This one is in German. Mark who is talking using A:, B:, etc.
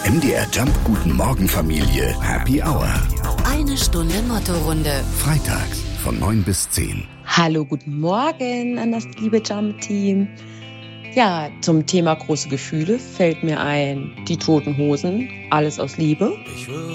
A: MDR Jump Guten Morgen Familie Happy Hour.
B: Eine Stunde Motto-Runde.
A: Freitags von 9 bis 10.
C: Hallo, guten Morgen an das liebe Jump-Team. Ja, zum Thema große Gefühle fällt mir ein, die Toten Hosen, alles aus Liebe.
D: Ich würde